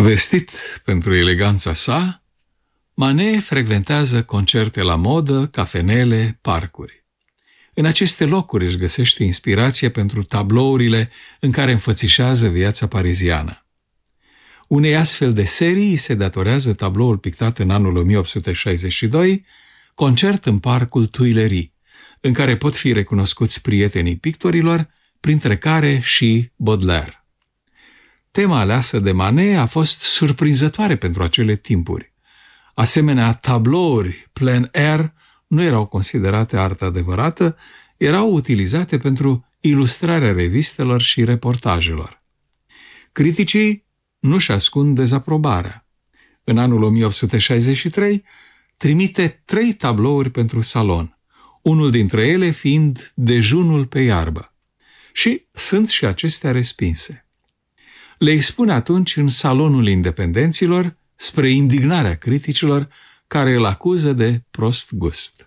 Vestit pentru eleganța sa, Manet frecventează concerte la modă, cafenele, parcuri. În aceste locuri își găsește inspirație pentru tablourile în care înfățișează viața pariziană. Unei astfel de serii se datorează tabloul pictat în anul 1862, Concert în parcul Tuileries, în care pot fi recunoscuți prietenii pictorilor, printre care și Baudelaire. Tema aleasă de Manet a fost surprinzătoare pentru acele timpuri. Asemenea, tablouri plein air nu erau considerate artă adevărată, erau utilizate pentru ilustrarea revistelor și reportajelor. Criticii nu-și ascund dezaprobarea. În anul 1863 trimite 3 tablouri pentru salon, unul dintre ele fiind Dejunul pe iarbă. Și sunt și acestea respinse. Le expune atunci în Salonul Independenților, spre indignarea criticilor care îl acuză de prost gust.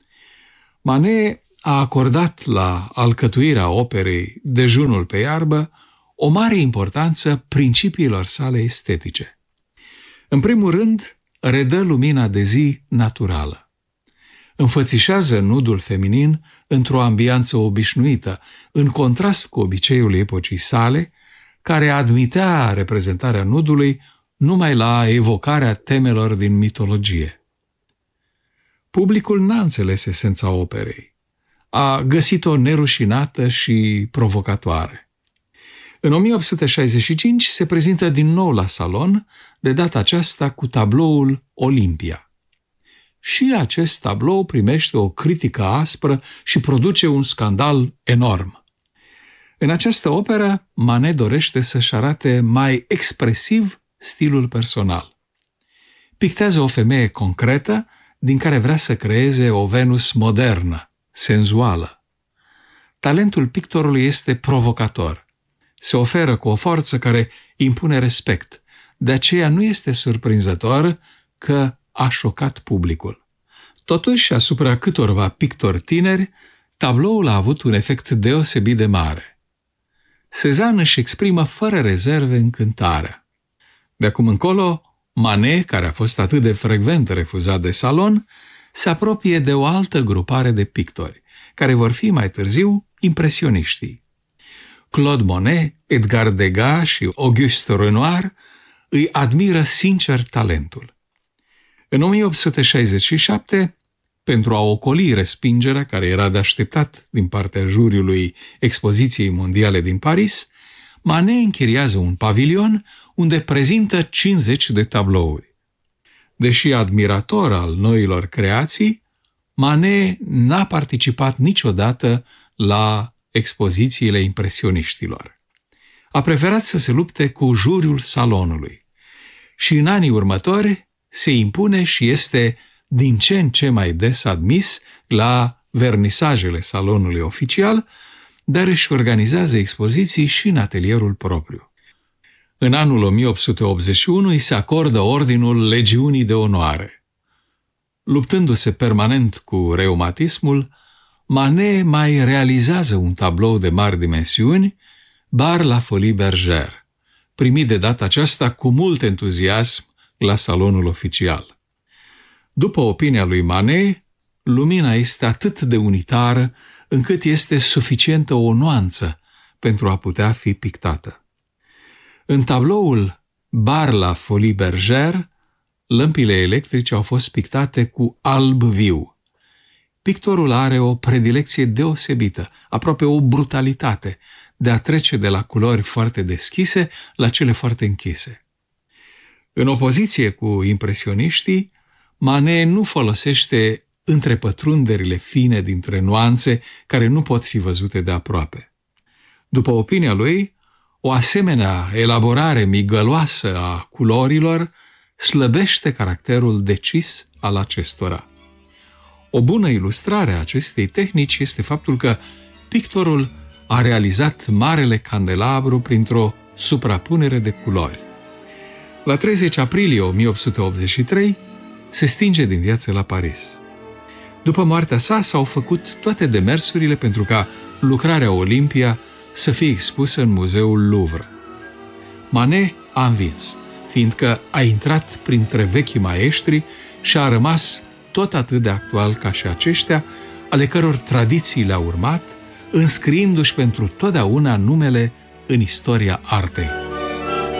Manet a acordat la alcătuirea operei Dejunul pe iarbă o mare importanță principiilor sale estetice. În primul rând, redă lumina de zi naturală. Înfățișează nudul feminin într-o ambianță obișnuită, în contrast cu obiceiul epocii sale, care admitea reprezentarea nudului numai la evocarea temelor din mitologie. Publicul n-a înțeles esența operei. A găsit-o nerușinată și provocatoare. În 1865 se prezintă din nou la salon, de data aceasta cu tabloul Olimpia. Și acest tablou primește o critică aspră și produce un scandal enorm. În această operă, Manet dorește să-și arate mai expresiv stilul personal. Pictează o femeie concretă, din care vrea să creeze o Venus modernă, senzuală. Talentul pictorului este provocator. Se oferă cu o forță care impune respect. De aceea nu este surprinzător că a șocat publicul. Totuși, asupra câtorva pictori tineri, tabloul a avut un efect deosebit de mare. Cézanne își exprimă fără rezerve încântarea. De acum încolo, Manet, care a fost atât de frecvent refuzat de salon, se apropie de o altă grupare de pictori, care vor fi mai târziu impresioniștii. Claude Monet, Edgar Degas și Auguste Renoir îi admiră sincer talentul. În 1867, pentru a ocoli respingerea care era de așteptat din partea juriului Expoziției Mondiale din Paris, Manet închiriază un pavilion unde prezintă 50 de tablouri. Deși admirator al noilor creații, Manet n-a participat niciodată la expozițiile impresioniștilor. A preferat să se lupte cu juriul salonului și în anii următori se impune și este din ce în ce mai des admis la vernisajele salonului oficial, dar își organizează expoziții și în atelierul propriu. În anul 1881 îi se acordă ordinul Legiunii de Onoare. Luptându-se permanent cu reumatismul, Manet mai realizează un tablou de mari dimensiuni, Bar la Folie Bergère, primit de data aceasta cu mult entuziasm la salonul oficial. După opinia lui Manet, lumina este atât de unitară încât este suficientă o nuanță pentru a putea fi pictată. În tabloul Bar la Folie Bergère, lămpile electrice au fost pictate cu alb viu. Pictorul are o predilecție deosebită, aproape o brutalitate, de a trece de la culori foarte deschise la cele foarte închise. În opoziție cu impresioniștii, Manet nu folosește întrepătrunderile fine dintre nuanțe care nu pot fi văzute de aproape. După opinia lui, o asemenea elaborare migăloasă a culorilor slăbește caracterul decis al acestora. O bună ilustrare a acestei tehnici este faptul că pictorul a realizat Marele Candelabru printr-o suprapunere de culori. La 30 aprilie 1883 se stinge din viață la Paris. După moartea sa s-au făcut toate demersurile pentru ca lucrarea Olimpia să fie expusă în muzeul Louvre. Manet a învins. fiindcă a intrat printre vechii maestri și a rămas tot atât de actual ca și aceștia, ale căror tradiții le-a urmat, înscriindu-și pentru totdeauna numele în istoria artei.